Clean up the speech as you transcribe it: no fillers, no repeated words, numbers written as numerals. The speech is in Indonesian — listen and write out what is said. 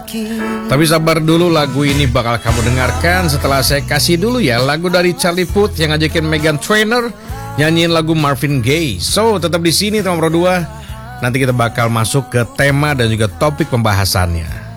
Tapi sabar dulu, lagu ini bakal kamu dengarkan setelah saya kasih dulu ya lagu dari Charlie Puth yang ngajakin Meghan Trainor nyanyiin lagu Marvin Gaye. So tetap di sini teman Pro 2. Nanti kita bakal masuk ke tema dan juga topik pembahasannya.